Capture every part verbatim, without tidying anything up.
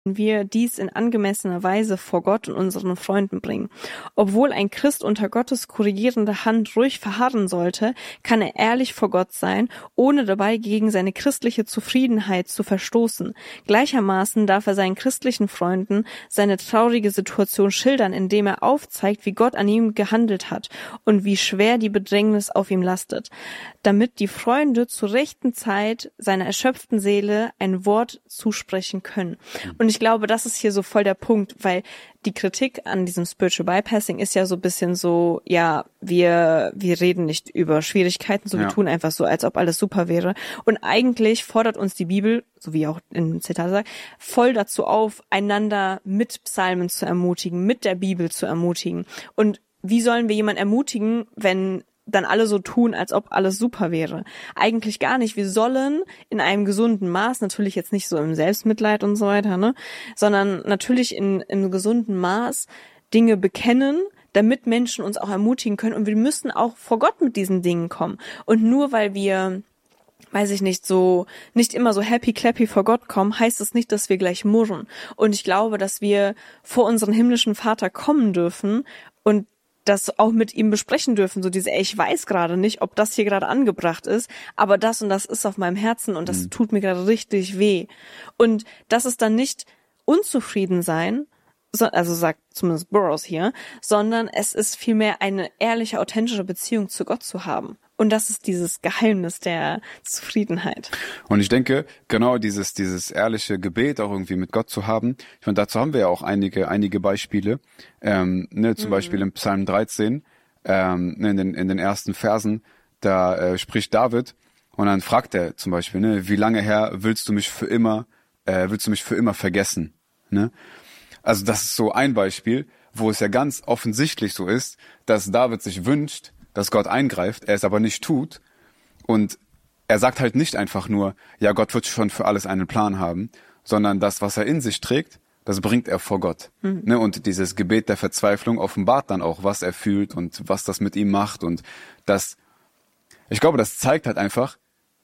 wir dies in angemessener Weise vor Gott und unseren Freunden bringen. Obwohl ein Christ unter Gottes korrigierender Hand ruhig verharren sollte, kann er ehrlich vor Gott sein, ohne dabei gegen seine christliche Zufriedenheit zu verstoßen. Gleichermaßen darf er seinen christlichen Freunden seine traurige Situation schildern, indem er aufzeigt, wie Gott an ihm gehandelt hat und wie schwer die Bedrängnis auf ihm lastet, damit die Freunde zur rechten Zeit seiner erschöpften Seele ein Wort zusprechen können. Und ich glaube, das ist hier so voll der Punkt, weil die Kritik an diesem Spiritual Bypassing ist ja so ein bisschen so, ja, wir wir reden nicht über Schwierigkeiten, so Ja. wir tun einfach so, als ob alles super wäre. Und eigentlich fordert uns die Bibel, so wie auch in dem Zitat sagt, voll dazu auf, einander mit Psalmen zu ermutigen, mit der Bibel zu ermutigen. Und wie sollen wir jemanden ermutigen, wenn dann alle so tun, als ob alles super wäre? Eigentlich gar nicht. Wir sollen in einem gesunden Maß, natürlich jetzt nicht so im Selbstmitleid und so weiter, ne, sondern natürlich in, in einem gesunden Maß Dinge bekennen, damit Menschen uns auch ermutigen können. Und wir müssen auch vor Gott mit diesen Dingen kommen. Und nur weil wir, weiß ich nicht, so nicht immer so happy clappy vor Gott kommen, heißt es nicht, dass wir gleich murren. Und ich glaube, dass wir vor unseren himmlischen Vater kommen dürfen und das auch mit ihm besprechen dürfen, so diese, ey, ich weiß gerade nicht, ob das hier gerade angebracht ist, aber das und das ist auf meinem Herzen und das Mhm. tut mir gerade richtig weh. Und das ist dann nicht unzufrieden sein, so, also sagt zumindest Burroughs hier, sondern es ist vielmehr eine ehrliche, authentische Beziehung zu Gott zu haben. Und das ist dieses Geheimnis der Zufriedenheit. Und ich denke, genau dieses dieses ehrliche Gebet auch irgendwie mit Gott zu haben, ich meine, dazu haben wir ja auch einige einige Beispiele, ähm, ne, zum Mhm. Beispiel im Psalm dreizehn, ähm, ne, in den in den ersten Versen, da äh, spricht David und dann fragt er zum Beispiel, ne, wie lange, Herr, willst du mich für immer, äh, willst du mich für immer vergessen, ne? Also das ist so ein Beispiel, wo es ja ganz offensichtlich so ist, dass David sich wünscht, dass Gott eingreift, er es aber nicht tut. Und er sagt halt nicht einfach nur, ja, Gott wird schon für alles einen Plan haben, sondern das, was er in sich trägt, das bringt er vor Gott. Mhm. Ne? Und dieses Gebet der Verzweiflung offenbart dann auch, was er fühlt und was das mit ihm macht. Und das, ich glaube, das zeigt halt einfach,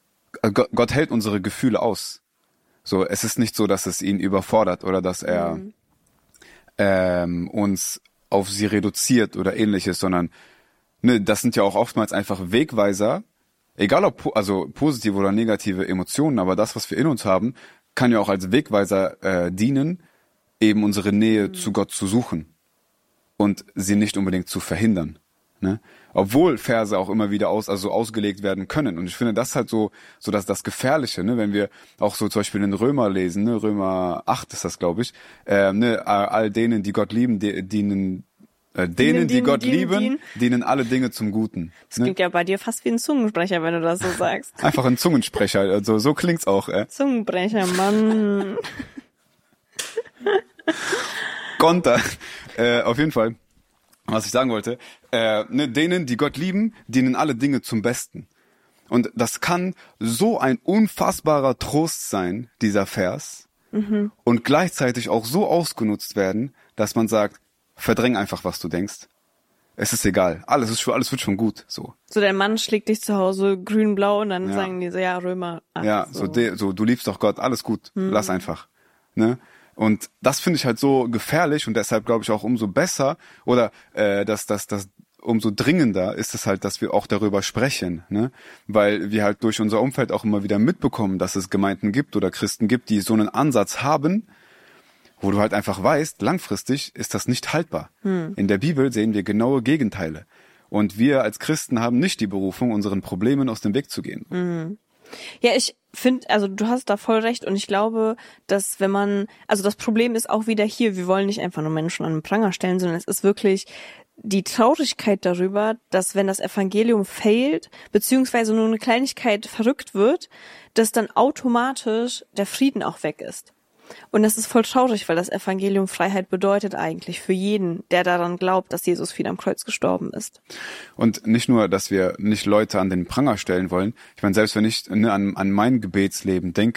Gott, Gott hält unsere Gefühle aus. So, es ist nicht so, dass es ihn überfordert oder dass er mhm. ähm, uns auf sie reduziert oder ähnliches, sondern ne, das sind ja auch oftmals einfach Wegweiser, egal ob po- also positive oder negative Emotionen, aber das, was wir in uns haben, kann ja auch als Wegweiser äh, dienen, eben unsere Nähe mhm. zu Gott zu suchen und sie nicht unbedingt zu verhindern. Ne? Obwohl Verse auch immer wieder aus, also ausgelegt werden können. Und ich finde, das ist halt so, so dass das Gefährliche, ne? Wenn wir auch so zum Beispiel in Römer lesen, ne? Römer acht ist das, glaube ich, äh, ne? all denen, die Gott lieben, die, dienen Äh, denen, die dienen, Gott dienen, lieben, dienen. dienen alle Dinge zum Guten. Das klingt Ne? ja bei dir fast wie ein Zungensprecher, wenn du das so sagst. Einfach ein Zungensprecher, also so klingt's auch. Äh. Zungenbrecher, Mann. Konter. Äh, auf jeden Fall, was ich sagen wollte, äh, ne, denen, die Gott lieben, dienen alle Dinge zum Besten. Und das kann so ein unfassbarer Trost sein, dieser Vers, mhm. und gleichzeitig auch so ausgenutzt werden, dass man sagt, verdräng einfach, was du denkst. Es ist egal. Alles ist schon, alles wird schon gut, so. So, der Mann schlägt dich zu Hause grün-blau und dann Ja. sagen die so, ja, Römer. Ach, ja, so, de, so, du liebst doch Gott, alles gut, hm. lass einfach, ne? Und das finde ich halt so gefährlich und deshalb glaube ich auch umso besser oder äh, dass das das umso dringender ist es halt, dass wir auch darüber sprechen, ne? Weil wir halt durch unser Umfeld auch immer wieder mitbekommen, dass es Gemeinden gibt oder Christen gibt, die so einen Ansatz haben, wo du halt einfach weißt, langfristig ist das nicht haltbar. Hm. In der Bibel sehen wir genaue Gegenteile. Und wir als Christen haben nicht die Berufung, unseren Problemen aus dem Weg zu gehen. Mhm. Ja, ich finde, also du hast da voll recht und ich glaube, dass wenn man, also das Problem ist auch wieder hier, wir wollen nicht einfach nur Menschen an den Pranger stellen, sondern es ist wirklich die Traurigkeit darüber, dass wenn das Evangelium fehlt, beziehungsweise nur eine Kleinigkeit verrückt wird, dass dann automatisch der Frieden auch weg ist. Und das ist voll traurig, weil das Evangelium Freiheit bedeutet eigentlich für jeden, der daran glaubt, dass Jesus viel am Kreuz gestorben ist. Und nicht nur, dass wir nicht Leute an den Pranger stellen wollen. Ich meine, selbst wenn ich ne, an, an mein Gebetsleben denke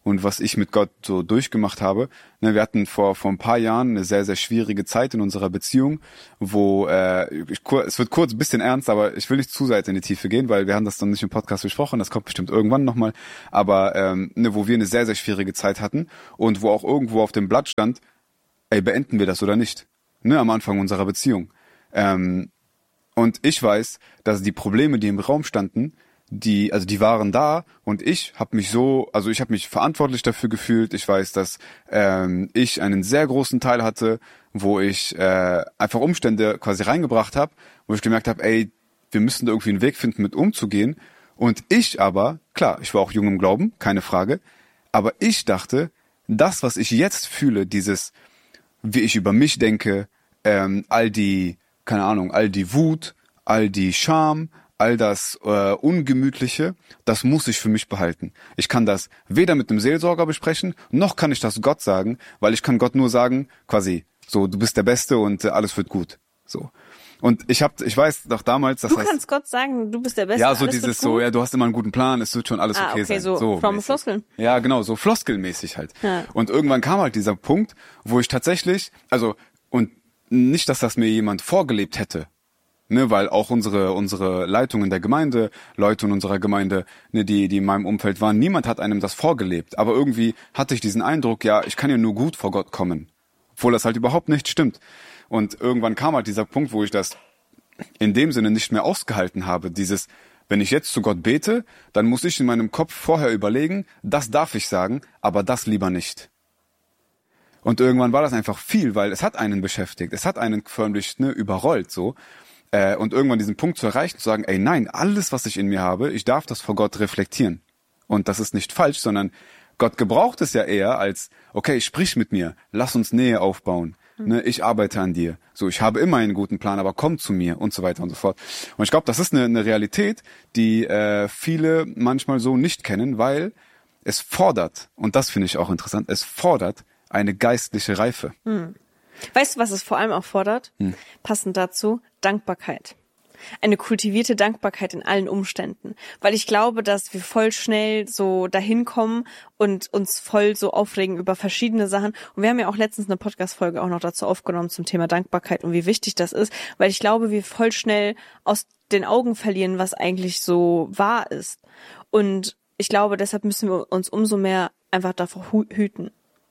und was ich mit Gott so durchgemacht habe. Ne, wir hatten vor vor ein paar Jahren eine sehr, sehr schwierige Zeit in unserer Beziehung, wo, äh, ich, es wird kurz ein bisschen ernst, aber ich will nicht zu sehr in die Tiefe gehen, weil wir haben das dann nicht im Podcast besprochen, das kommt bestimmt irgendwann nochmal, aber ähm, ne, wo wir eine sehr, sehr schwierige Zeit hatten und wo auch irgendwo auf dem Blatt stand, ey, beenden wir das oder nicht? Ne, am Anfang unserer Beziehung. Ähm, und ich weiß, dass die Probleme, die im Raum standen, die, also die waren da und ich habe mich so, also ich habe mich verantwortlich dafür gefühlt. Ich weiß, dass ähm, ich einen sehr großen Teil hatte, wo ich äh, einfach Umstände quasi reingebracht habe, wo ich gemerkt habe, ey, wir müssen da irgendwie einen Weg finden, mit umzugehen. Und ich aber, klar, ich war auch jung im Glauben, keine Frage, aber ich dachte, das, was ich jetzt fühle, dieses, wie ich über mich denke, ähm, all die, keine Ahnung, all die Wut, all die Scham, all das äh, Ungemütliche, das muss ich für mich behalten. Ich kann das weder mit einem Seelsorger besprechen, noch kann ich das Gott sagen, weil ich kann Gott nur sagen, quasi, so, du bist der Beste und äh, alles wird gut. So. Und ich hab, ich weiß doch damals, dass du das... Du kannst Gott sagen, du bist der Beste, ja, so alles dieses wird gut. so, ja, du hast immer einen guten Plan, es wird schon alles ah, okay, okay sein. so, So from mäßig. Floskeln. Ja, genau, so floskelmäßig halt. Ja. Und irgendwann kam halt dieser Punkt, wo ich tatsächlich, also, und nicht, dass das mir jemand vorgelebt hätte, ne, weil auch unsere unsere Leitungen der Gemeinde, Leute in unserer Gemeinde, ne, die die in meinem Umfeld waren, niemand hat einem das vorgelebt, aber irgendwie hatte ich diesen Eindruck, ja, ich kann ja nur gut vor Gott kommen, obwohl das halt überhaupt nicht stimmt. Und irgendwann kam halt dieser Punkt, wo ich das in dem Sinne nicht mehr ausgehalten habe, dieses, wenn ich jetzt zu Gott bete, dann muss ich in meinem Kopf vorher überlegen, das darf ich sagen, aber das lieber nicht. Und irgendwann war das einfach viel, weil es hat einen beschäftigt, es hat einen förmlich ne, überrollt so. Äh, und irgendwann diesen Punkt zu erreichen, zu sagen, ey nein, alles, was ich in mir habe, ich darf das vor Gott reflektieren. Und das ist nicht falsch, sondern Gott gebraucht es ja eher als, okay, sprich mit mir, lass uns Nähe aufbauen. Ne, ich arbeite an dir. So, ich habe immer einen guten Plan, aber komm zu mir und so weiter und so fort. Und ich glaube, das ist eine, eine Realität, die äh, viele manchmal so nicht kennen, weil es fordert, und das finde ich auch interessant, es fordert eine geistliche Reife. Hm. Weißt du, was es vor allem auch fordert? Hm. Passend dazu, Dankbarkeit. Eine kultivierte Dankbarkeit in allen Umständen. Weil ich glaube, dass wir voll schnell so dahin kommen und uns voll so aufregen über verschiedene Sachen. Und wir haben ja auch letztens eine Podcast-Folge auch noch dazu aufgenommen zum Thema Dankbarkeit und wie wichtig das ist. Weil ich glaube, wir voll schnell aus den Augen verlieren, was eigentlich so wahr ist. Und ich glaube, deshalb müssen wir uns umso mehr einfach davor hüten.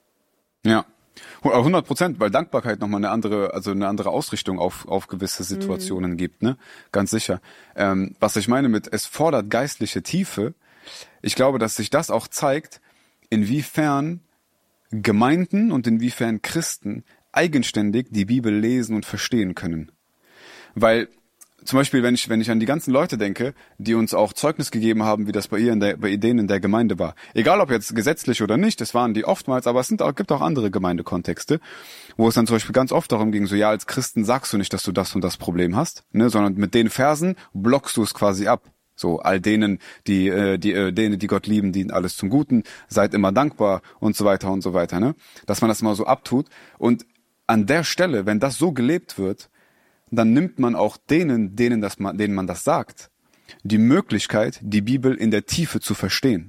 Ja. hundert Prozent, weil Dankbarkeit nochmal eine andere, also eine andere Ausrichtung auf, auf gewisse Situationen mhm. gibt, ne? Ganz sicher. Ähm, was ich meine mit, es fordert geistliche Tiefe, ich glaube, dass sich das auch zeigt, inwiefern Gemeinden und inwiefern Christen eigenständig die Bibel lesen und verstehen können. Weil, zum Beispiel, wenn ich, wenn ich an die ganzen Leute denke, die uns auch Zeugnis gegeben haben, wie das bei ihr in der, bei denen in der Gemeinde war. Egal ob jetzt gesetzlich oder nicht, das waren die oftmals, aber es sind auch, gibt auch andere Gemeindekontexte, wo es dann zum Beispiel ganz oft darum ging, so ja, als Christen sagst du nicht, dass du das und das Problem hast, ne, sondern mit den Versen blockst du es quasi ab. So, all denen, die, äh, die, äh, denen, die Gott lieben, dient alles zum Guten, seid immer dankbar und so weiter und so weiter, ne? Dass man das mal so abtut. Und an der Stelle, wenn das so gelebt wird, dann nimmt man auch denen, denen, das, denen man das sagt, die Möglichkeit, die Bibel in der Tiefe zu verstehen.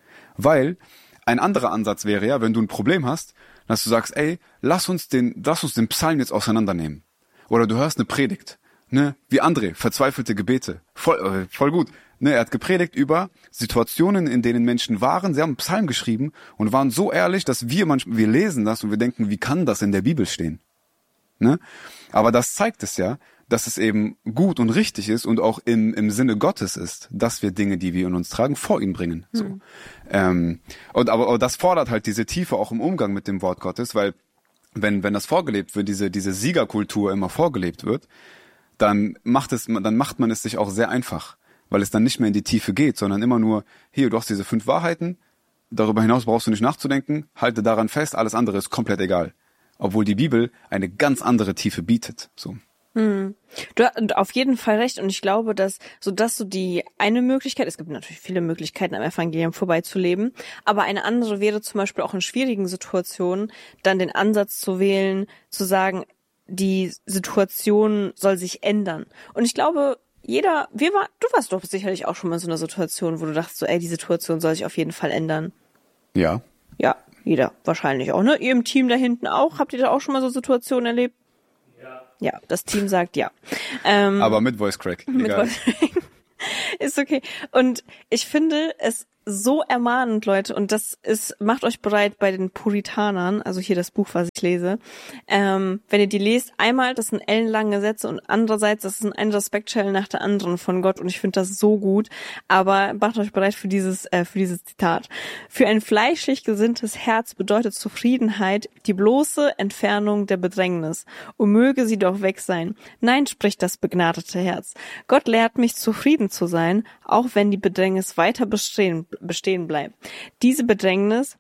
Weil ein anderer Ansatz wäre ja, wenn du ein Problem hast, dass du sagst, ey, lass uns den, lass uns den Psalm jetzt auseinandernehmen. Oder du hörst eine Predigt, ne, wie André, verzweifelte Gebete, voll, äh, voll gut. Ne, er hat gepredigt über Situationen, in denen Menschen waren. Sie haben einen Psalm geschrieben und waren so ehrlich, dass wir manchmal, wir lesen das und wir denken, wie kann das in der Bibel stehen? Ne? Aber das zeigt es ja, dass es eben gut und richtig ist und auch im, im Sinne Gottes ist, dass wir Dinge, die wir in uns tragen, vor ihn bringen. So. Mhm. Ähm, und aber, aber das fordert halt diese Tiefe auch im Umgang mit dem Wort Gottes, weil wenn wenn das vorgelebt wird, diese diese Siegerkultur immer vorgelebt wird, dann macht es dann macht man es sich auch sehr einfach, weil es dann nicht mehr in die Tiefe geht, sondern immer nur, hier, du hast diese fünf Wahrheiten, darüber hinaus brauchst du nicht nachzudenken, halte daran fest, alles andere ist komplett egal. Obwohl die Bibel eine ganz andere Tiefe bietet. So. Hm. Du hast auf jeden Fall recht und ich glaube, dass so dass so die eine Möglichkeit, es gibt natürlich viele Möglichkeiten am Evangelium vorbeizuleben, aber eine andere wäre zum Beispiel auch in schwierigen Situationen dann den Ansatz zu wählen, zu sagen, die Situation soll sich ändern. Und ich glaube, jeder, wir war, du warst doch sicherlich auch schon mal in so einer Situation, wo du dachtest so, ey, die Situation soll sich auf jeden Fall ändern. Ja. Ja, jeder wahrscheinlich auch, ne? Ihr im Team da hinten auch? Habt ihr da auch schon mal so Situationen erlebt? Ja. Ja, das Team sagt ja. Ähm, Aber mit Voice Crack. mit Egal. Voice Crack. Ist okay. Und ich finde es so ermahnend, Leute, und das ist, macht euch bereit bei den Puritanern, also hier das Buch, was ich lese, ähm, wenn ihr die lest, einmal, das sind ellenlange Sätze und andererseits, das ist ein Respektschellen nach der anderen von Gott und ich finde das so gut, aber macht euch bereit für dieses, äh, für dieses Zitat. Für ein fleischlich gesinntes Herz bedeutet Zufriedenheit die bloße Entfernung der Bedrängnis. O möge sie doch weg sein. Nein, spricht das begnadete Herz. Gott lehrt mich, zufrieden zu sein, auch wenn die Bedrängnis weiter bestehen bestehen bleibt. Diese Bedrängnis,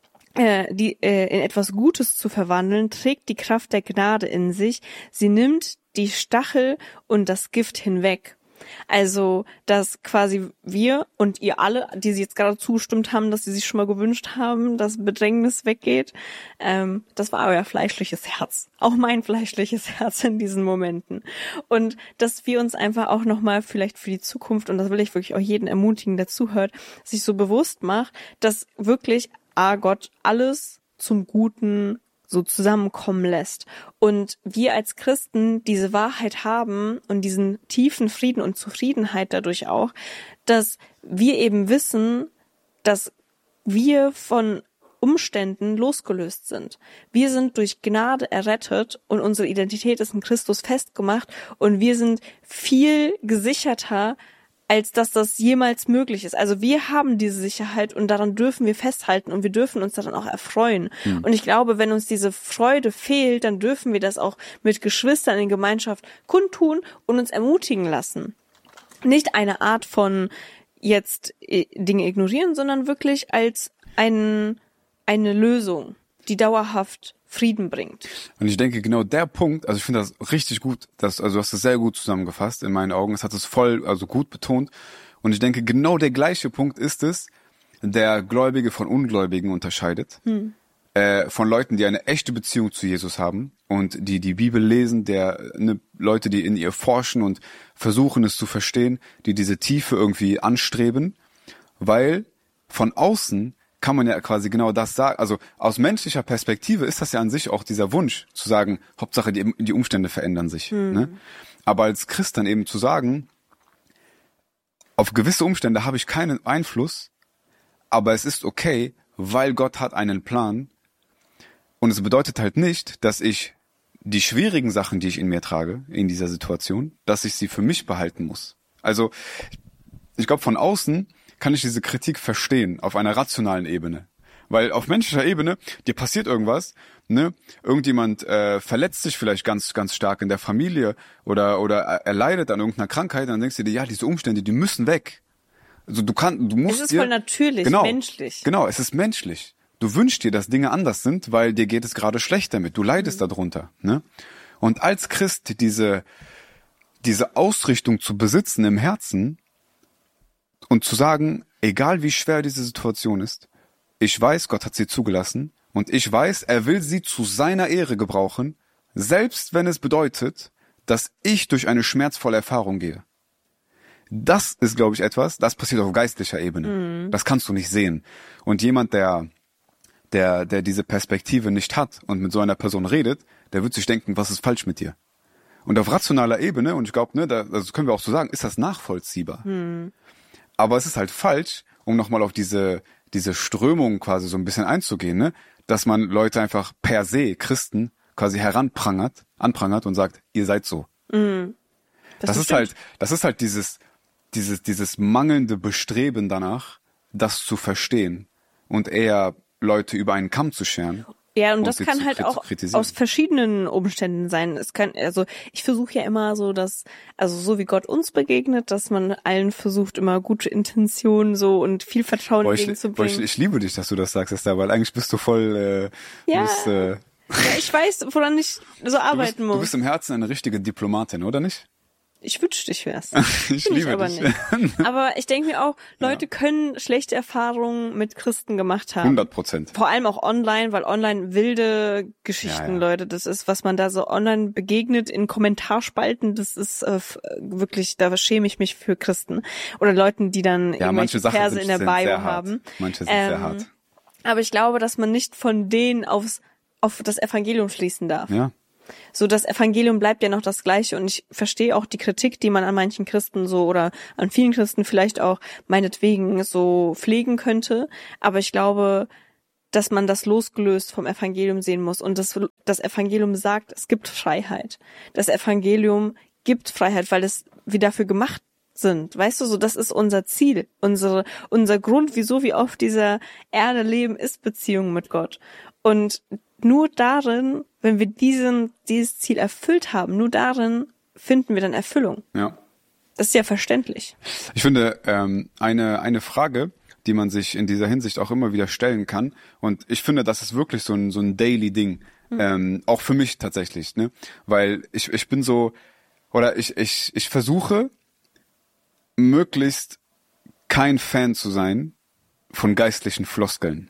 äh, die äh, in etwas Gutes zu verwandeln, trägt die Kraft der Gnade in sich. Sie nimmt die Stachel und das Gift hinweg. Also, dass quasi wir und ihr alle, die sie jetzt gerade zugestimmt haben, dass sie sich schon mal gewünscht haben, dass Bedrängnis weggeht, ähm, das war euer fleischliches Herz. Auch mein fleischliches Herz in diesen Momenten. Und dass wir uns einfach auch nochmal vielleicht für die Zukunft, und das will ich wirklich auch jeden ermutigen, der zuhört, sich so bewusst macht, dass wirklich, ah Gott, alles zum Guten so zusammenkommen lässt. Und wir als Christen diese Wahrheit haben und diesen tiefen Frieden und Zufriedenheit dadurch auch, dass wir eben wissen, dass wir von Umständen losgelöst sind. Wir sind durch Gnade errettet und unsere Identität ist in Christus festgemacht und wir sind viel gesicherter, als dass das jemals möglich ist. Also wir haben diese Sicherheit und daran dürfen wir festhalten und wir dürfen uns daran auch erfreuen. Mhm. Und ich glaube, wenn uns diese Freude fehlt, dann dürfen wir das auch mit Geschwistern in Gemeinschaft kundtun und uns ermutigen lassen. Nicht eine Art von jetzt Dinge ignorieren, sondern wirklich als ein, eine Lösung, die dauerhaft Frieden bringt. Und ich denke, genau der Punkt, also ich finde das richtig gut, dass, also du hast es sehr gut zusammengefasst in meinen Augen, es hat es voll, also gut betont. Und ich denke, genau der gleiche Punkt ist es, der Gläubige von Ungläubigen unterscheidet. Hm. Äh, von Leuten, die eine echte Beziehung zu Jesus haben und die die Bibel lesen, der ne, Leute, die in ihr forschen und versuchen es zu verstehen, die diese Tiefe irgendwie anstreben, weil von außen kann man ja quasi genau das sagen. Also aus menschlicher Perspektive ist das ja an sich auch dieser Wunsch, zu sagen, Hauptsache die, die Umstände verändern sich. Hm. Ne? Aber als Christ dann eben zu sagen, auf gewisse Umstände habe ich keinen Einfluss, aber es ist okay, weil Gott hat einen Plan. Und es bedeutet halt nicht, dass ich die schwierigen Sachen, die ich in mir trage, in dieser Situation, dass ich sie für mich behalten muss. Also ich glaube, von außen kann ich diese Kritik verstehen, auf einer rationalen Ebene. Weil auf menschlicher Ebene, dir passiert irgendwas, ne? Irgendjemand äh, verletzt sich vielleicht ganz ganz stark in der Familie oder oder er leidet an irgendeiner Krankheit, dann denkst du dir, ja, diese Umstände, die müssen weg. Also du kannst, du musst dir... Es ist voll natürlich, genau, menschlich. Genau, es ist menschlich. Du wünschst dir, dass Dinge anders sind, weil dir geht es gerade schlecht damit. Du leidest mhm. darunter, ne? Und als Christ diese diese Ausrichtung zu besitzen im Herzen, und zu sagen, egal wie schwer diese Situation ist, ich weiß, Gott hat sie zugelassen und ich weiß, er will sie zu seiner Ehre gebrauchen, selbst wenn es bedeutet, dass ich durch eine schmerzvolle Erfahrung gehe. Das ist, glaube ich, etwas, das passiert auf geistlicher Ebene. Mhm. Das kannst du nicht sehen. Und jemand, der, der, der diese Perspektive nicht hat und mit so einer Person redet, der wird sich denken, was ist falsch mit dir? Und auf rationaler Ebene, und ich glaube, ne, da, das können wir auch so sagen, ist das nachvollziehbar. Mhm. Aber es ist halt falsch, um nochmal auf diese diese Strömung quasi so ein bisschen einzugehen, ne, dass man Leute einfach per se, Christen, quasi heranprangert, anprangert und sagt, ihr seid so. Mhm. Das, das ist stimmt. halt, das ist halt dieses dieses dieses mangelnde Bestreben danach, das zu verstehen und eher Leute über einen Kamm zu scheren. Ja, und, und das kann halt auch aus verschiedenen Umständen sein. Es kann, also ich versuche ja immer so, dass, also so wie Gott uns begegnet, dass man allen versucht, immer gute Intentionen so und viel Vertrauen entgegenzubringen. Ich, ich liebe dich, dass du das sagst, Esther, weil eigentlich bist du voll, äh, ja. du bist, äh, ja, ich weiß, woran ich so arbeiten du bist, muss. Du bist im Herzen eine richtige Diplomatin, oder nicht? Ich wünschte, ich wär's. ich Bin liebe ich aber dich. Nicht. Aber ich denke mir auch, Leute ja. können schlechte Erfahrungen mit Christen gemacht haben. hundert Prozent. Vor allem auch online, weil online wilde Geschichten, ja, ja. Leute, das ist, was man da so online begegnet in Kommentarspalten, das ist äh, wirklich, da schäme ich mich für Christen. Oder Leuten, die dann ja, irgendwelche Verse in der Bio haben. Manche sind ähm, sehr hart. Aber ich glaube, dass man nicht von denen aufs, auf das Evangelium schließen darf. Ja. So, das Evangelium bleibt ja noch das Gleiche und ich verstehe auch die Kritik, die man an manchen Christen so oder an vielen Christen vielleicht auch meinetwegen so pflegen könnte. Aber ich glaube, dass man das losgelöst vom Evangelium sehen muss und das, das Evangelium sagt, es gibt Freiheit. Das Evangelium gibt Freiheit, weil es wir dafür gemacht sind. Weißt du, so das ist unser Ziel, unsere, unser Grund, wieso wir auf dieser Erde leben, ist Beziehung mit Gott. Und nur darin, wenn wir diesen, dieses Ziel erfüllt haben, nur darin finden wir dann Erfüllung. Ja. Das ist ja verständlich. Ich finde, ähm, eine, eine Frage, die man sich in dieser Hinsicht auch immer wieder stellen kann, und ich finde, das ist wirklich so ein, so ein daily Ding, mhm. ähm, auch für mich tatsächlich, ne, weil ich, ich bin so, oder ich, ich, ich versuche, möglichst kein Fan zu sein von geistlichen Floskeln.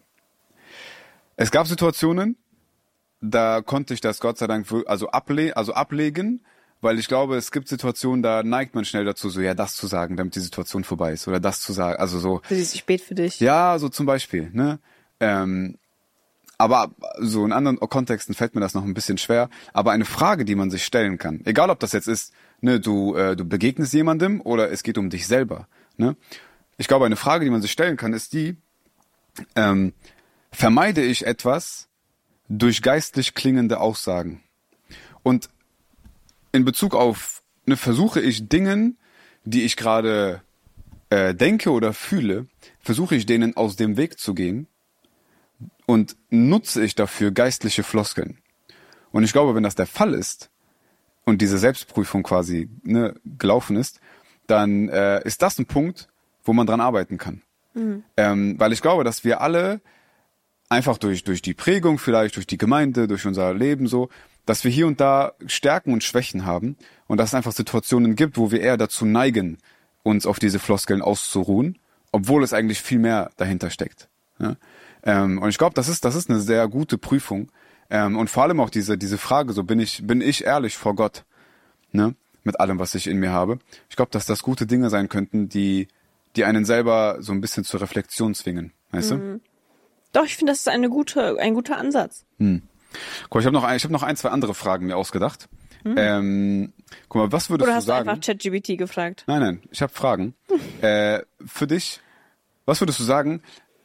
Es gab Situationen, da konnte ich das Gott sei Dank also, able- also ablegen, weil ich glaube, es gibt Situationen, da neigt man schnell dazu, so ja, das zu sagen, damit die Situation vorbei ist, oder das zu sagen, also so. Es ist spät für dich. Ja, so zum Beispiel, ne. Ähm, aber so in anderen Kontexten fällt mir das noch ein bisschen schwer. Aber eine Frage, die man sich stellen kann, egal ob das jetzt ist, ne, du äh, du begegnest jemandem oder es geht um dich selber, ne. Ich glaube, eine Frage, die man sich stellen kann, ist die: ähm, Vermeide ich etwas durch geistlich klingende Aussagen? Und in Bezug auf, ne, versuche ich Dingen, die ich gerade äh, denke oder fühle, versuche ich denen aus dem Weg zu gehen und nutze ich dafür geistliche Floskeln. Und ich glaube, wenn das der Fall ist und diese Selbstprüfung quasi, ne, gelaufen ist, dann äh, ist das ein Punkt, wo man dran arbeiten kann. Mhm. Ähm, weil ich glaube, dass wir alle einfach durch durch die Prägung, vielleicht durch die Gemeinde, durch unser Leben so, dass wir hier und da Stärken und Schwächen haben und dass es einfach Situationen gibt, wo wir eher dazu neigen, uns auf diese Floskeln auszuruhen, obwohl es eigentlich viel mehr dahinter steckt. Ja? Ähm, und ich glaube, das ist das ist eine sehr gute Prüfung, ähm, und vor allem auch diese diese Frage, so bin ich bin ich ehrlich vor Gott, ne, mit allem, was ich in mir habe. Ich glaube, dass das gute Dinge sein könnten, die die einen selber so ein bisschen zur Reflexion zwingen, weißt mhm. du? Doch, ich finde, das ist eine gute ein guter Ansatz. Hm. Guck, ich habe noch ein, ich habe noch ein, zwei andere Fragen mir ausgedacht. Hm. Ähm, guck mal, was würdest Oder du hast sagen? Du einfach ChatGPT gefragt? Nein, nein, ich habe Fragen. äh, für dich, was würdest du sagen?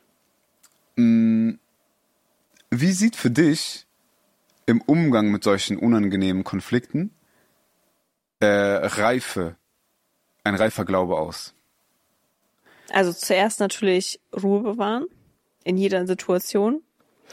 Mh, wie sieht für dich im Umgang mit solchen unangenehmen Konflikten äh, Reife, ein reifer Glaube aus? Also zuerst natürlich Ruhe bewahren in jeder Situation,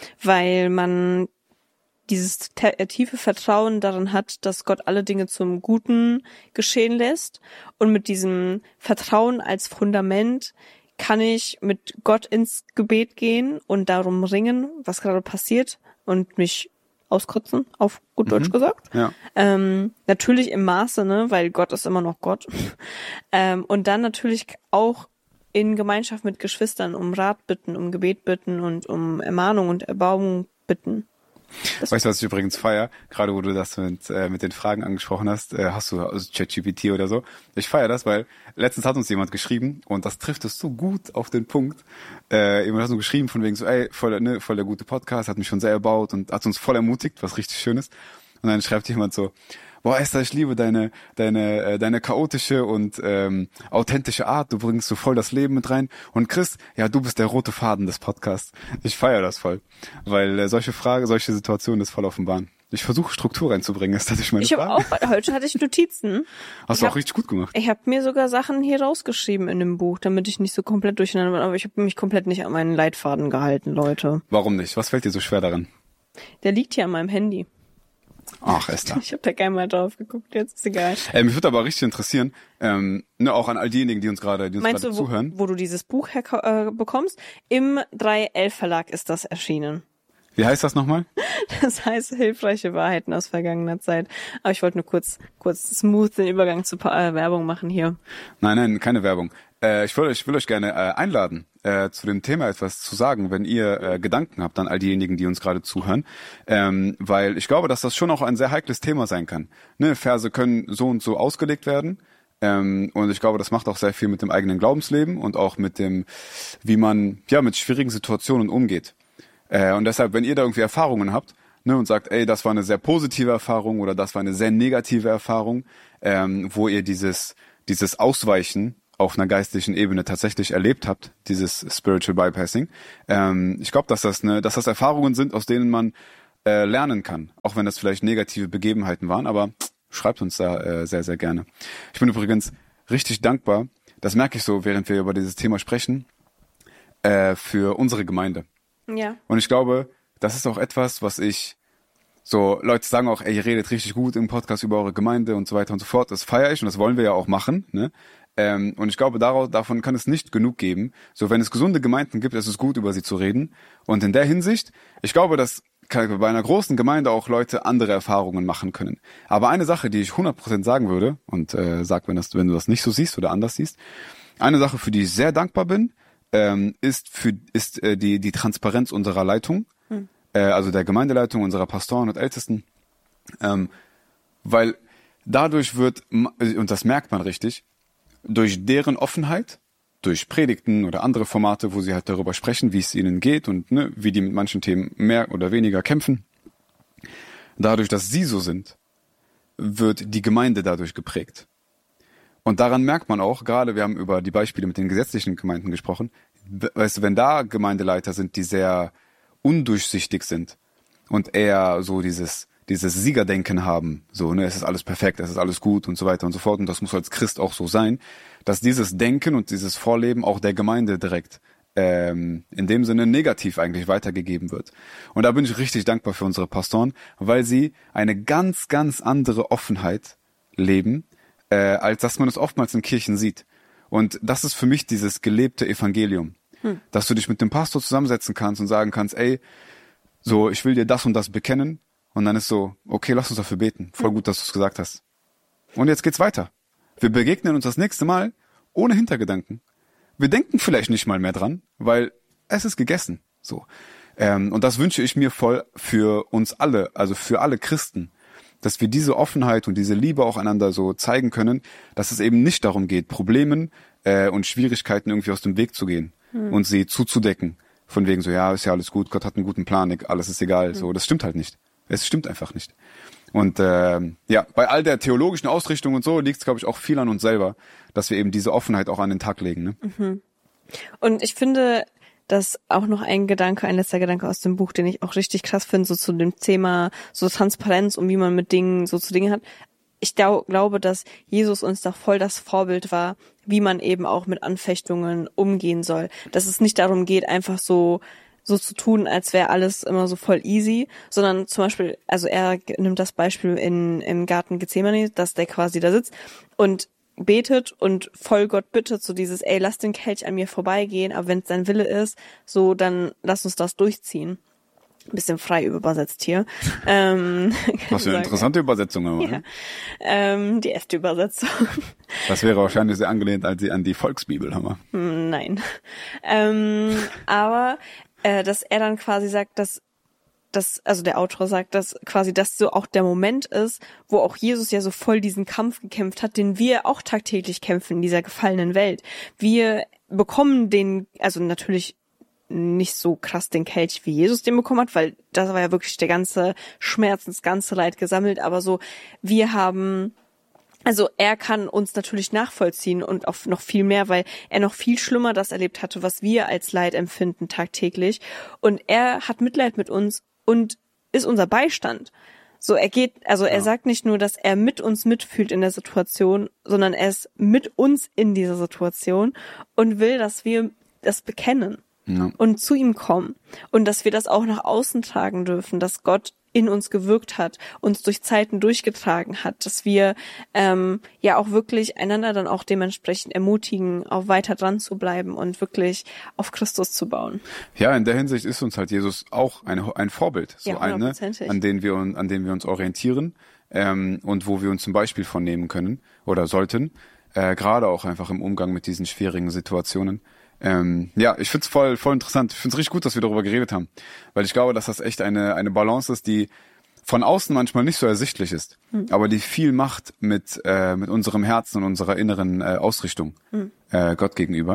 weil man dieses tiefe Vertrauen darin hat, dass Gott alle Dinge zum Guten geschehen lässt. Und mit diesem Vertrauen als Fundament kann ich mit Gott ins Gebet gehen und darum ringen, was gerade passiert, und mich auskotzen, auf gut Deutsch mhm. gesagt. Ja. Ähm, natürlich im Maße, ne, weil Gott ist immer noch Gott. ähm, und dann natürlich auch in Gemeinschaft mit Geschwistern um Rat bitten, um Gebet bitten und um Ermahnung und Erbauung bitten. Das weißt du, was ich übrigens feiere? Gerade wo du das mit äh, mit den Fragen angesprochen hast, äh, hast du also ChatGPT oder so. Ich feiere das, weil letztens hat uns jemand geschrieben und das trifft es so gut auf den Punkt. Äh, jemand hat uns geschrieben von wegen so, ey, voll der, ne, voll der gute Podcast, hat mich schon sehr erbaut und hat uns voll ermutigt, was richtig schön ist. Und dann schreibt jemand so: Boah, Esther, ich liebe deine deine äh, deine chaotische und ähm, authentische Art. Du bringst so voll das Leben mit rein. Und Chris, ja, du bist der rote Faden des Podcasts. Ich feiere das voll, weil äh, solche Fragen, solche Situationen ist voll offenbaren. Ich versuche Struktur reinzubringen, ist das nicht meine ich Frage. Ich habe auch, heute hatte ich Notizen. Hast ich du hab, auch richtig gut gemacht. Ich habe mir sogar Sachen hier rausgeschrieben in dem Buch, damit ich nicht so komplett durcheinander bin. Aber ich habe mich komplett nicht an meinen Leitfaden gehalten, Leute. Warum nicht? Was fällt dir so schwer daran? Der liegt hier an meinem Handy. Ach, Esther. Ich habe da gerne mal drauf geguckt, jetzt ist egal. Ey, mich würde aber richtig interessieren, ähm, ne, auch an all diejenigen, die uns gerade die uns Meinst gerade du, wo, zuhören. wo du dieses Buch her äh, bekommst? Im drei elf Verlag ist das erschienen. Wie heißt das nochmal? Das heißt hilfreiche Wahrheiten aus vergangener Zeit. Aber ich wollte nur kurz kurz smooth den Übergang zur äh, Werbung machen hier. Nein, nein, keine Werbung. Äh, ich will, ich will euch gerne äh, einladen, äh, zu dem Thema etwas zu sagen, wenn ihr äh, Gedanken habt an all diejenigen, die uns gerade zuhören. Ähm, weil ich glaube, dass das schon auch ein sehr heikles Thema sein kann. Ne, Verse können so und so ausgelegt werden. Ähm, und ich glaube, das macht auch sehr viel mit dem eigenen Glaubensleben und auch mit dem, wie man ja mit schwierigen Situationen umgeht. Äh, und deshalb, wenn ihr da irgendwie Erfahrungen habt, ne, und sagt, ey, das war eine sehr positive Erfahrung oder das war eine sehr negative Erfahrung, ähm, wo ihr dieses, dieses Ausweichen auf einer geistlichen Ebene tatsächlich erlebt habt, dieses Spiritual Bypassing. Ähm, ich glaube, dass das eine, dass das Erfahrungen sind, aus denen man äh, lernen kann, auch wenn das vielleicht negative Begebenheiten waren, aber schreibt uns da äh, sehr, sehr gerne. Ich bin übrigens richtig dankbar, das merke ich so, während wir über dieses Thema sprechen, äh, für unsere Gemeinde. Ja. Und ich glaube, das ist auch etwas, was ich so, Leute sagen auch, ey, ihr redet richtig gut im Podcast über eure Gemeinde und so weiter und so fort. Das feiere ich und das wollen wir ja auch machen, ne? Ähm, und ich glaube, daraus, davon kann es nicht genug geben. So, wenn es gesunde Gemeinden gibt, ist es gut, über sie zu reden. Und in der Hinsicht, ich glaube, dass bei einer großen Gemeinde auch Leute andere Erfahrungen machen können. Aber eine Sache, die ich hundert Prozent sagen würde, und äh, sag, wenn, das, wenn du das nicht so siehst oder anders siehst, eine Sache, für die ich sehr dankbar bin, ähm, ist für ist äh, die die Transparenz unserer Leitung. Hm. Also der Gemeindeleitung, unserer Pastoren und Ältesten, ähm, weil dadurch wird, und das merkt man richtig, durch deren Offenheit, durch Predigten oder andere Formate, wo sie halt darüber sprechen, wie es ihnen geht und ne, wie die mit manchen Themen mehr oder weniger kämpfen, dadurch, dass sie so sind, wird die Gemeinde dadurch geprägt. Und daran merkt man auch, gerade wir haben über die Beispiele mit den gesetzlichen Gemeinden gesprochen, weißt du, wenn da Gemeindeleiter sind, die sehr undurchsichtig sind und eher so dieses dieses Siegerdenken haben, so, ne, es ist alles perfekt, es ist alles gut und so weiter und so fort und das muss als Christ auch so sein, dass dieses Denken und dieses Vorleben auch der Gemeinde direkt ähm, in dem Sinne negativ eigentlich weitergegeben wird. Und da bin ich richtig dankbar für unsere Pastoren, weil sie eine ganz, ganz andere Offenheit leben, äh, als dass man es oftmals in Kirchen sieht. Und das ist für mich dieses gelebte Evangelium. Hm. Dass du dich mit dem Pastor zusammensetzen kannst und sagen kannst, ey, so, ich will dir das und das bekennen. Und dann ist so, okay, lass uns dafür beten. Voll gut, dass du es gesagt hast. Und jetzt geht's weiter. Wir begegnen uns das nächste Mal ohne Hintergedanken. Wir denken vielleicht nicht mal mehr dran, weil es ist gegessen. So. Ähm, und das wünsche ich mir voll für uns alle, also für alle Christen, dass wir diese Offenheit und diese Liebe auch einander so zeigen können, dass es eben nicht darum geht, Problemen äh, und Schwierigkeiten irgendwie aus dem Weg zu gehen hm. und sie zuzudecken. Von wegen so, ja, ist ja alles gut, Gott hat einen guten Plan, alles ist egal. Hm. So, das stimmt halt nicht. Es stimmt einfach nicht. Und äh, ja, bei all der theologischen Ausrichtung und so liegt es, glaube ich, auch viel an uns selber, dass wir eben diese Offenheit auch an den Tag legen. Ne? Mhm. Und ich finde, dass auch noch ein Gedanke, ein letzter Gedanke aus dem Buch, den ich auch richtig krass finde, so zu dem Thema so Transparenz und wie man mit Dingen so zu Dingen hat. Ich glaube, dass Jesus uns doch voll das Vorbild war, wie man eben auch mit Anfechtungen umgehen soll. Dass es nicht darum geht, einfach so so zu tun, als wäre alles immer so voll easy, sondern zum Beispiel, also er nimmt das Beispiel in im Garten Gethsemane, dass der quasi da sitzt und betet und voll Gott bittet, so dieses, ey, lass den Kelch an mir vorbeigehen, aber wenn es dein Wille ist, so, dann lass uns das durchziehen. Ein bisschen frei übersetzt hier. ähm, Was für eine interessante Übersetzung. Aber, ja. ne? ähm, die erste Übersetzung. Das wäre wahrscheinlich sehr angelehnt als die, an die Volksbibel, Hammer. Nein. Ähm, aber äh, dass er dann quasi sagt, dass dass, also der Autor sagt, dass quasi das so auch der Moment ist, wo auch Jesus ja so voll diesen Kampf gekämpft hat, den wir auch tagtäglich kämpfen in dieser gefallenen Welt. Wir bekommen den, also natürlich nicht so krass den Kelch, wie Jesus den bekommen hat, weil das war ja wirklich der ganze Schmerz, das ganze Leid gesammelt, aber so, wir haben, also er kann uns natürlich nachvollziehen und auch noch viel mehr, weil er noch viel schlimmer das erlebt hatte, was wir als Leid empfinden tagtäglich. Und er hat Mitleid mit uns und ist unser Beistand. So, er geht, also er ja. sagt nicht nur, dass er mit uns mitfühlt in der Situation, sondern er ist mit uns in dieser Situation und will, dass wir das bekennen ja. und zu ihm kommen und dass wir das auch nach außen tragen dürfen, dass Gott in uns gewirkt hat, uns durch Zeiten durchgetragen hat, dass wir ähm, ja auch wirklich einander dann auch dementsprechend ermutigen, auch weiter dran zu bleiben und wirklich auf Christus zu bauen. Ja, in der Hinsicht ist uns halt Jesus auch eine, ein Vorbild, so ja, eine, an dem wir an dem wir uns orientieren ähm, und wo wir uns zum Beispiel von nehmen können oder sollten, äh, gerade auch einfach im Umgang mit diesen schwierigen Situationen. Ähm, ja, ich find's voll, voll interessant. Ich find's richtig gut, dass wir darüber geredet haben, weil ich glaube, dass das echt eine eine Balance ist, die von außen manchmal nicht so ersichtlich ist, hm. aber die viel macht mit äh, mit unserem Herzen und unserer inneren äh, Ausrichtung hm. äh, Gott gegenüber.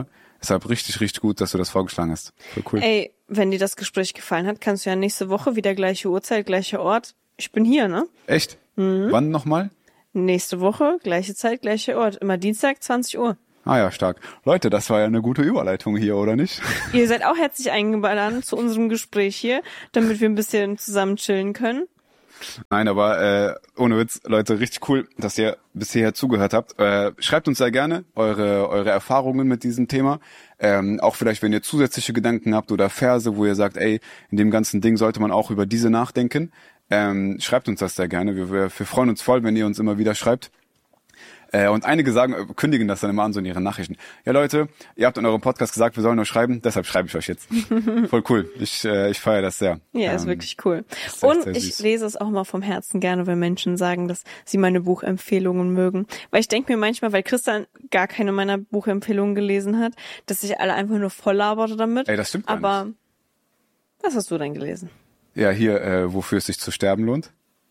Deshalb richtig, richtig gut, dass du das vorgeschlagen hast. Voll cool. Ey, wenn dir das Gespräch gefallen hat, kannst du ja nächste Woche wieder gleiche Uhrzeit, gleicher Ort. Ich bin hier, ne? Echt? Mhm. Wann nochmal? Nächste Woche, gleiche Zeit, gleicher Ort. Immer Dienstag, zwanzig Uhr. Ah ja, stark. Leute, das war ja eine gute Überleitung hier, oder nicht? Ihr seid auch herzlich eingeladen zu unserem Gespräch hier, damit wir ein bisschen zusammen chillen können. Nein, aber äh, ohne Witz, Leute, richtig cool, dass ihr bis hierher zugehört habt. Äh, schreibt uns sehr gerne eure eure Erfahrungen mit diesem Thema. Ähm, auch vielleicht, wenn ihr zusätzliche Gedanken habt oder Verse, wo ihr sagt, ey, in dem ganzen Ding sollte man auch über diese nachdenken. Ähm, schreibt uns das sehr gerne. Wir, wir, wir freuen uns voll, wenn ihr uns immer wieder schreibt. Äh, und einige sagen, kündigen das dann immer an, so in ihren Nachrichten. Ja Leute, ihr habt in eurem Podcast gesagt, wir sollen euch schreiben, deshalb schreibe ich euch jetzt. Voll cool. Ich äh, ich feiere das sehr. Ja, ist ähm, wirklich cool. Ist echt Und sehr ich süß. lese es auch mal vom Herzen gerne, wenn Menschen sagen, dass sie meine Buchempfehlungen mögen. Weil ich denke mir manchmal, weil Christian gar keine meiner Buchempfehlungen gelesen hat, dass ich alle einfach nur voll labere damit. Ey, das stimmt gar Aber nicht. was hast du denn gelesen? Ja, hier, äh, wofür es sich zu sterben lohnt.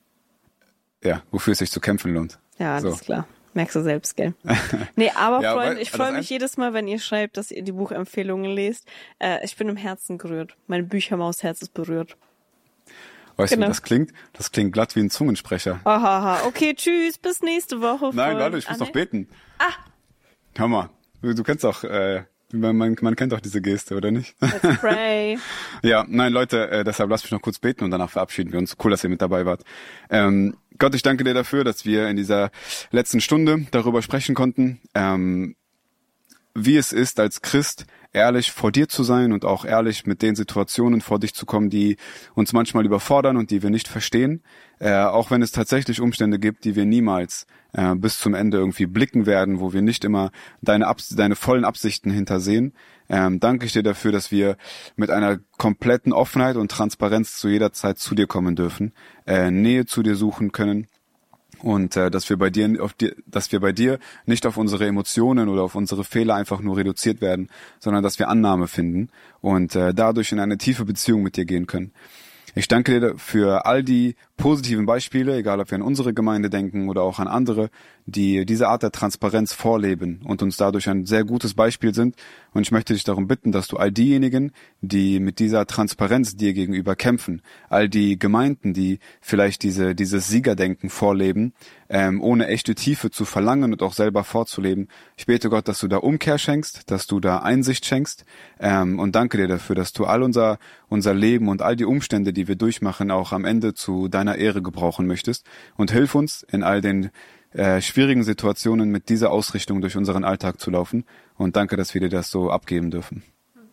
Ja, wofür es sich zu kämpfen lohnt. Ja, So. alles klar. Merkst du selbst, gell? Nee, aber Ja, Freunde, weil- ich das freue ein- mich jedes Mal, wenn ihr schreibt, dass ihr die Buchempfehlungen lest. Äh, ich bin im Herzen gerührt. Mein Büchermausherz ist berührt. Weißt du, Genau. wie das klingt? Das klingt glatt wie ein Zungensprecher. Ahaha, okay, tschüss, bis nächste Woche. Nein, Freunde. warte, ich muss Ah, noch nee? beten. Ah! Hör mal, du, du kennst doch, äh, man, man, man kennt doch diese Geste, oder nicht? Let's pray. Ja, nein, Leute, äh, deshalb lasst mich noch kurz beten und danach verabschieden wir uns. Cool, dass ihr mit dabei wart. Ähm, Gott, ich danke dir dafür, dass wir in dieser letzten Stunde darüber sprechen konnten, ähm, wie es ist, als Christ ehrlich vor dir zu sein und auch ehrlich mit den Situationen vor dich zu kommen, die uns manchmal überfordern und die wir nicht verstehen, äh, auch wenn es tatsächlich Umstände gibt, die wir niemals äh, bis zum Ende irgendwie blicken werden, wo wir nicht immer deine, Abs- deine vollen Absichten hintersehen. Ähm, danke ich dir dafür, dass wir mit einer kompletten Offenheit und Transparenz zu jeder Zeit zu dir kommen dürfen, äh, Nähe zu dir suchen können. Und äh, dass wir bei dir auf dir, dass wir bei dir nicht auf unsere Emotionen oder auf unsere Fehler einfach nur reduziert werden, sondern dass wir Annahme finden und äh, dadurch in eine tiefe Beziehung mit dir gehen können. Ich danke dir für all die positiven Beispiele, egal ob wir an unsere Gemeinde denken oder auch an andere, die diese Art der Transparenz vorleben und uns dadurch ein sehr gutes Beispiel sind. Und ich möchte dich darum bitten, dass du all diejenigen, die mit dieser Transparenz dir gegenüber kämpfen, all die Gemeinden, die vielleicht diese dieses Siegerdenken vorleben, ähm, ohne echte Tiefe zu verlangen und auch selber vorzuleben. Ich bete Gott, dass du da Umkehr schenkst, dass du da Einsicht schenkst, ähm, und danke dir dafür, dass du all unser unser Leben und all die Umstände, die wir durchmachen, auch am Ende zu deiner Ehre gebrauchen möchtest. Und hilf uns in all den äh, schwierigen Situationen mit dieser Ausrichtung durch unseren Alltag zu laufen. Und danke, dass wir dir das so abgeben dürfen.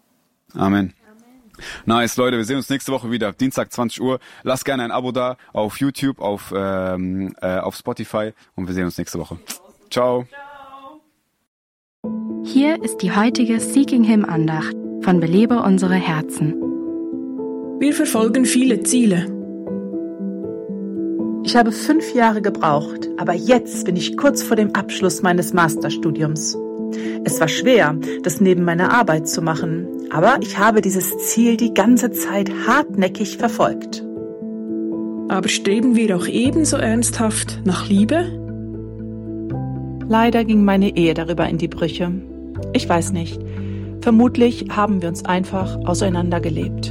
Amen. Nice, Leute, wir sehen uns nächste Woche wieder, Dienstag zwanzig Uhr. Lasst gerne ein Abo da auf YouTube, auf, ähm, äh, auf Spotify und wir sehen uns nächste Woche. Ciao. Hier ist die heutige Seeking Him Andacht von Belebe unsere Herzen. Wir verfolgen viele Ziele. Ich habe fünf Jahre gebraucht, aber jetzt bin ich kurz vor dem Abschluss meines Masterstudiums. Es war schwer, das neben meiner Arbeit zu machen, aber ich habe dieses Ziel die ganze Zeit hartnäckig verfolgt. Aber streben wir auch ebenso ernsthaft nach Liebe? Leider ging meine Ehe darüber in die Brüche. Ich weiß nicht. Vermutlich haben wir uns einfach auseinandergelebt.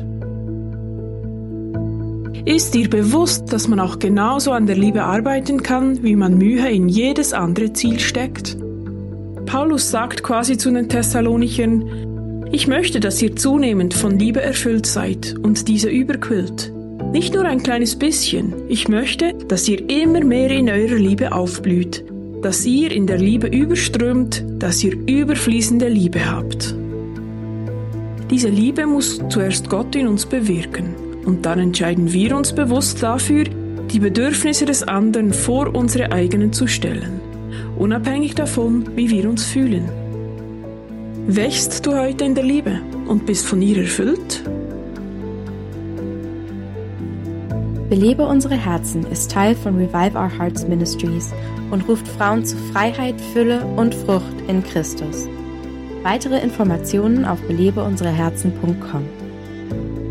Ist dir bewusst, dass man auch genauso an der Liebe arbeiten kann, wie man Mühe in jedes andere Ziel steckt? Paulus sagt quasi zu den Thessalonichern: Ich möchte, dass ihr zunehmend von Liebe erfüllt seid und diese überquillt. Nicht nur ein kleines bisschen. Ich möchte, dass ihr immer mehr in eurer Liebe aufblüht, dass ihr in der Liebe überströmt, dass ihr überfließende Liebe habt. Diese Liebe muss zuerst Gott in uns bewirken. Und dann entscheiden wir uns bewusst dafür, die Bedürfnisse des anderen vor unsere eigenen zu stellen, unabhängig davon, wie wir uns fühlen. Wächst du heute in der Liebe und bist von ihr erfüllt? Belebe unsere Herzen ist Teil von Revive Our Hearts Ministries und ruft Frauen zu Freiheit, Fülle und Frucht in Christus. Weitere Informationen auf belebe unsere herzen punkt com.